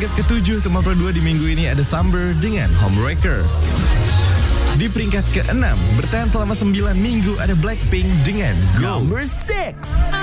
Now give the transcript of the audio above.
peringkat ke-7 Top 2 di minggu ini ada Summer dengan Homewrecker. Di peringkat ke-6 bertahan selama 9 minggu ada Blackpink dengan Go. Number 6.